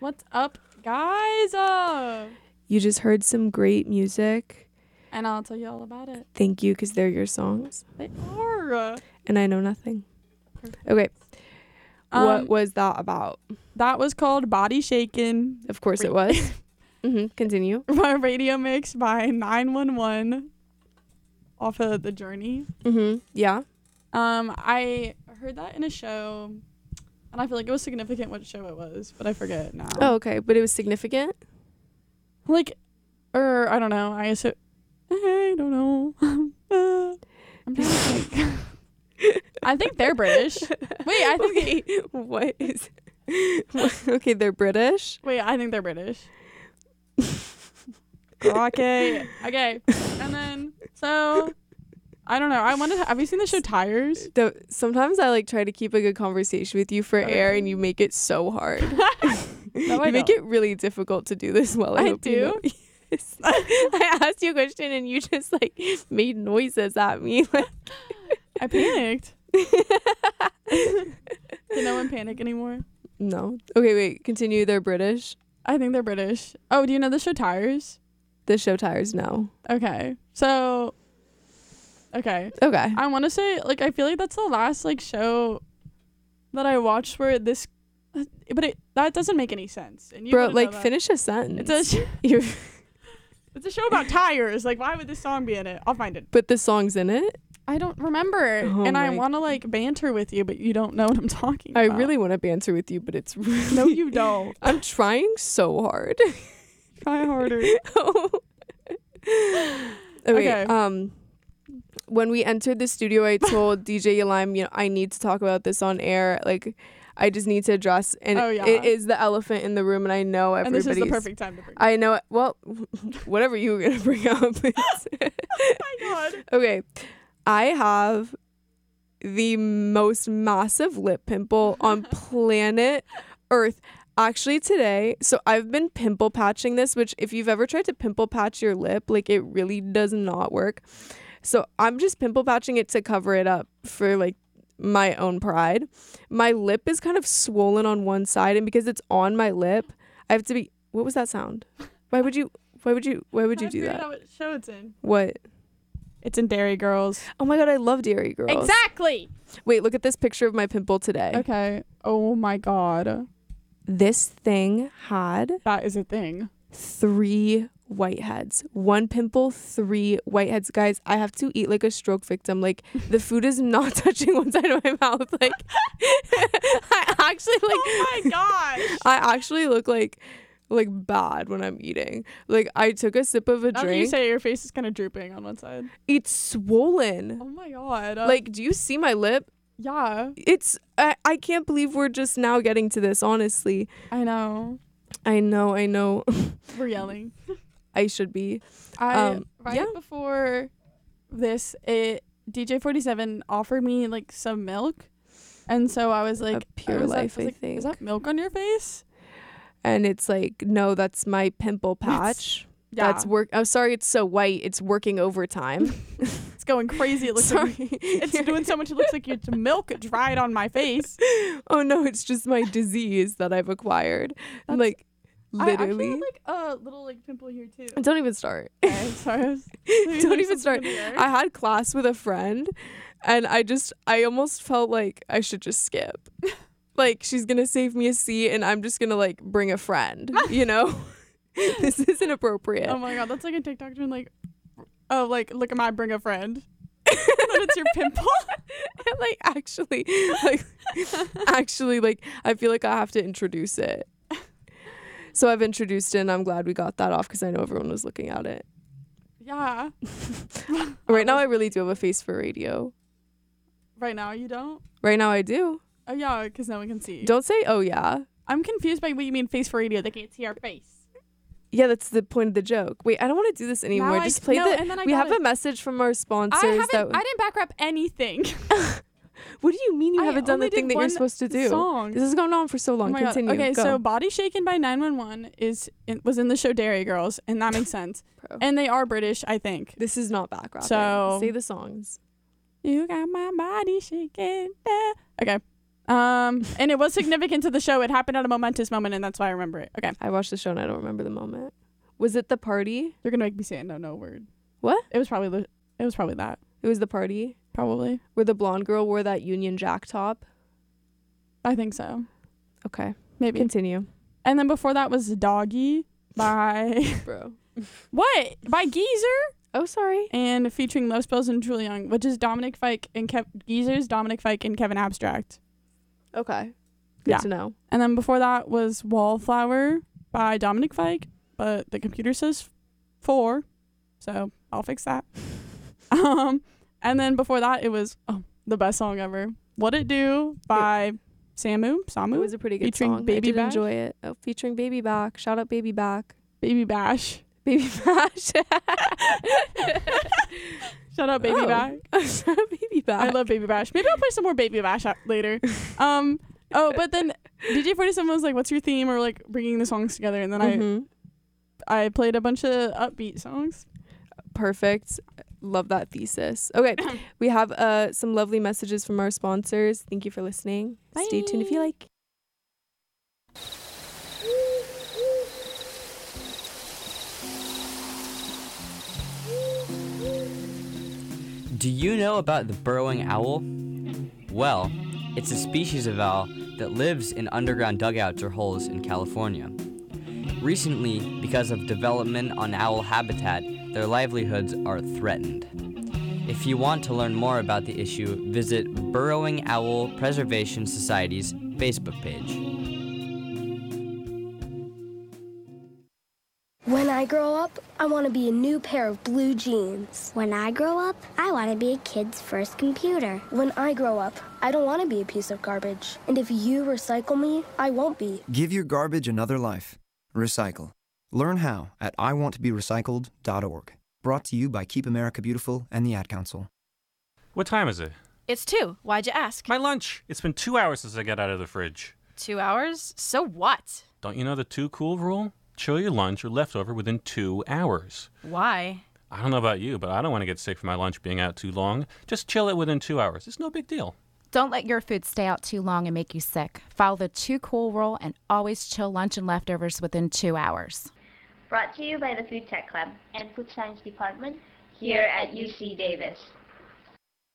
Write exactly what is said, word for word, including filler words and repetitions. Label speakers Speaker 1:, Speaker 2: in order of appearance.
Speaker 1: What's up, guys? Uh,
Speaker 2: You just heard some great music.
Speaker 1: and I'll tell you all about it.
Speaker 2: Thank you, because they're your songs.
Speaker 1: They are.
Speaker 2: And I know nothing.
Speaker 1: Perfect.
Speaker 2: Okay.
Speaker 1: Um,
Speaker 2: what was that about?
Speaker 1: That was called Body Shakin'.
Speaker 2: Of course it was. mm-hmm. Continue.
Speaker 1: My radio mix by nine one one off of The Journey.
Speaker 2: Mm-hmm. Yeah.
Speaker 1: Um, I heard that in a show, and I feel like it was significant what show it was, but I forget now.
Speaker 2: Oh, okay. But it was significant?
Speaker 1: Like, or I don't know. I assume, I don't know. uh, I'm trying to think. I think they're British. Wait, I think.
Speaker 2: Wait, what is... Okay, they're British?
Speaker 1: Wait, I think they're British. Okay. Okay. And then, so, I don't know. I wanted to, have you seen the show Tires?
Speaker 2: The, sometimes I like try to keep a good conversation with you for
Speaker 1: Okay.
Speaker 2: air, and you make it so hard.
Speaker 1: No, I
Speaker 2: you make
Speaker 1: don't.
Speaker 2: it really difficult to do this well. I,
Speaker 1: I
Speaker 2: hope you know.
Speaker 1: do?
Speaker 2: Yes. I asked you a question and you just like made noises at me.
Speaker 1: I panicked. Do no one panic anymore?
Speaker 2: No. Okay, wait. Continue. They're British.
Speaker 1: I think they're British. Oh, do you know the show Tires?
Speaker 2: The show Tires. No.
Speaker 1: Okay. So, okay.
Speaker 2: Okay.
Speaker 1: I want to say, like, I feel like that's the last, like, show that I watched where this, but it that doesn't make any sense. And you
Speaker 2: Bro,
Speaker 1: wouldn't know
Speaker 2: like
Speaker 1: that.
Speaker 2: finish a sentence.
Speaker 1: It's a, sh-
Speaker 2: You're,
Speaker 1: it's a show about tires. Like, why would this song be in it? I'll find it.
Speaker 2: but the song's in it.
Speaker 1: I don't remember.
Speaker 2: Oh
Speaker 1: and I
Speaker 2: my-
Speaker 1: want to, like, banter with you, but you don't know what I'm talking
Speaker 2: I
Speaker 1: about.
Speaker 2: really want to banter with you, but it's really,
Speaker 1: No, you don't.
Speaker 2: I'm trying so hard.
Speaker 1: Try harder.
Speaker 2: okay,
Speaker 1: Okay.
Speaker 2: Um, when we entered the studio, I told D J Yalaim, you know, I need to talk about this on air. Like, I just need to address, and
Speaker 1: Oh, yeah.
Speaker 2: it is the elephant in the room, and I know
Speaker 1: And
Speaker 2: everybody's.
Speaker 1: this is the perfect time to bring it.
Speaker 2: I know. Well, whatever you were gonna bring up.
Speaker 1: Oh, my God.
Speaker 2: Okay, I have the most massive lip pimple on planet Earth. Actually, today, so I've been pimple patching this, which if you've ever tried to pimple patch your lip, like it really does not work. So I'm just pimple patching it to cover it up for like my own pride. My lip is kind of swollen on one side, and because it's on my lip, I have to be. What was that sound? Why would you? Why would you? Why would you
Speaker 1: I
Speaker 2: do
Speaker 1: figured
Speaker 2: that?
Speaker 1: out what show it's in.
Speaker 2: What?
Speaker 1: It's in Dairy Girls.
Speaker 2: Oh my god, I love Dairy Girls.
Speaker 1: Exactly.
Speaker 2: Wait, look at this picture of my pimple today.
Speaker 1: Okay. Oh my God.
Speaker 2: This thing had
Speaker 1: That is a thing.
Speaker 2: three whiteheads. One pimple, three whiteheads. Guys, I have to eat like a stroke victim. Like, the food is not touching one side of my mouth. Like, I actually like.
Speaker 1: Oh my gosh.
Speaker 2: I actually look like like bad when I'm eating. Like, I took a sip of a
Speaker 1: Now that you
Speaker 2: drink.
Speaker 1: say it, your face is kind of drooping on one side.
Speaker 2: It's swollen.
Speaker 1: Oh my God. Uh,
Speaker 2: Like, do you see my lip?
Speaker 1: yeah,
Speaker 2: It's I, I can't believe we're just now getting to this, honestly.
Speaker 1: I know.
Speaker 2: I know, I know.
Speaker 1: We're yelling.
Speaker 2: I should be.
Speaker 1: I
Speaker 2: Um,
Speaker 1: right
Speaker 2: yeah.
Speaker 1: before this, it D J forty-seven offered me like some milk, and so I was like,
Speaker 2: Pure
Speaker 1: was that-
Speaker 2: Life,
Speaker 1: I, was
Speaker 2: I
Speaker 1: like,
Speaker 2: think.
Speaker 1: Is that milk on your face?
Speaker 2: And it's like, no, that's my pimple patch.
Speaker 1: Yeah,
Speaker 2: That's work. Oh, sorry, it's so white. It's working overtime.
Speaker 1: it's going crazy. It looks
Speaker 2: Sorry.
Speaker 1: like it's doing so much. It looks like it's milk dried on my face.
Speaker 2: Oh no, it's just my disease that I've acquired.
Speaker 1: That's-
Speaker 2: Like,
Speaker 1: I actually
Speaker 2: literally.
Speaker 1: have like a little like pimple here too.
Speaker 2: Don't even start.
Speaker 1: Okay, sorry. I was-
Speaker 2: Don't even
Speaker 1: something
Speaker 2: start.
Speaker 1: in the air.
Speaker 2: I had class with a friend, and I just, I almost felt like I should just skip. Like, she's gonna save me a seat, and I'm just gonna like bring a friend. You know, this is inappropriate.
Speaker 1: Oh my God, that's like a TikTok trend. Like, oh, like look at my bring a friend. And then it's your pimple.
Speaker 2: Like, actually, like, actually, like, I feel like I have to introduce it. So I've introduced it, and I'm glad we got that off because I know everyone was looking at it.
Speaker 1: Yeah.
Speaker 2: Right now, I really do have a face for radio.
Speaker 1: Right now you don't.
Speaker 2: Right now, I do.
Speaker 1: Oh yeah, because no one can see.
Speaker 2: Don't say, oh, yeah.
Speaker 1: I'm confused by what you mean face for radio. They can't see our face.
Speaker 2: Yeah, that's the point of the joke. Wait, I don't want to do this anymore.
Speaker 1: Now I-
Speaker 2: Just play
Speaker 1: no,
Speaker 2: the.
Speaker 1: and then I
Speaker 2: We
Speaker 1: got
Speaker 2: have
Speaker 1: it.
Speaker 2: a message from our sponsors.
Speaker 1: I haven't.
Speaker 2: that
Speaker 1: I didn't back rap anything.
Speaker 2: What do you mean you
Speaker 1: I
Speaker 2: haven't done
Speaker 1: only
Speaker 2: the thing
Speaker 1: did
Speaker 2: that you're
Speaker 1: one
Speaker 2: supposed to do?
Speaker 1: song.
Speaker 2: This has gone on for so
Speaker 1: Oh
Speaker 2: long.
Speaker 1: my God.
Speaker 2: Continue.
Speaker 1: Okay,
Speaker 2: Go.
Speaker 1: so Body Shaken by nine one one is in, was in the show Dairy Girls, and that makes sense.
Speaker 2: Bro.
Speaker 1: And they are British, I think.
Speaker 2: This is not back rapping.
Speaker 1: So-
Speaker 2: Say the songs.
Speaker 1: You got my body shaking. down. Okay. Um, and it was significant to the show. It happened at a momentous moment, and that's why I remember it. Okay.
Speaker 2: I watched the show and I don't remember the moment. Was it the party?
Speaker 1: You're gonna make me say it. No, no word.
Speaker 2: What?
Speaker 1: It was probably the. It was probably that.
Speaker 2: It was the party
Speaker 1: Probably.
Speaker 2: where the blonde girl wore that Union Jack top.
Speaker 1: I think so.
Speaker 2: Okay.
Speaker 1: Maybe.
Speaker 2: Continue.
Speaker 1: And then before that was Doggy by
Speaker 2: Bro.
Speaker 1: what? By Geezer
Speaker 2: Oh, sorry.
Speaker 1: and featuring Los Pills and Julie Young, which is Dominic Fike and Kev Geezer's Dominic Fike and Kevin Abstract.
Speaker 2: Okay. Good
Speaker 1: Yeah.
Speaker 2: to know.
Speaker 1: And then before that was Wallflower by Dominic Fike, but the computer says four, so I'll fix that. um, and then before that it was oh the best song ever, What It Do by Samu Samu.
Speaker 2: It was a pretty good
Speaker 1: featuring
Speaker 2: song.
Speaker 1: Baby
Speaker 2: I did
Speaker 1: Bash?
Speaker 2: enjoy it. Oh, featuring Baby Back. Shout out Baby Back.
Speaker 1: Baby Bash.
Speaker 2: Baby Bash.
Speaker 1: Shout out Baby
Speaker 2: Oh.
Speaker 1: Bash.
Speaker 2: Shout out Baby Back.
Speaker 1: I love Baby Bash. Maybe I'll play some more Baby Bash out later. Um. Oh, but then D J forty-seven was like, "What's your theme?" or like bringing the songs together, and then
Speaker 2: Mhm.
Speaker 1: I I played a bunch of upbeat songs.
Speaker 2: Perfect. Love that thesis. Okay, we have uh some lovely messages from our sponsors. Thank you for listening. Stay tuned if you like.
Speaker 3: Do you know about the burrowing owl? Well, it's a species of owl that lives in underground dugouts or holes in California. Recently, because of development on owl habitat, their livelihoods are threatened. If you want to learn more about the issue, visit Burrowing Owl Preservation Society's Facebook page.
Speaker 4: When I grow up, I want to be a new pair of blue jeans.
Speaker 5: When I grow up, I want to be a kid's first computer.
Speaker 4: When I grow up, I don't want to be a piece of garbage. And if you recycle me, I won't be.
Speaker 6: Give your garbage another life. Recycle. Learn how at I want to be recycled dot org. Brought to you by Keep America Beautiful and the Ad Council.
Speaker 7: What time is it?
Speaker 8: It's two. Why'd you ask?
Speaker 7: My lunch. It's been two hours since I got out of the fridge.
Speaker 8: Two hours? So what?
Speaker 7: Don't you know the two cool rule? Chill your lunch or leftover within two hours.
Speaker 8: Why?
Speaker 7: I don't know about you, but I don't want to get sick from my lunch being out too long. Just chill it within two hours. It's no big deal.
Speaker 9: Don't let your food stay out too long and make you sick. Follow the two cool rule and always chill lunch and leftovers within two hours.
Speaker 5: Brought to you by the Food Tech Club and Food Science Department here at U C Davis.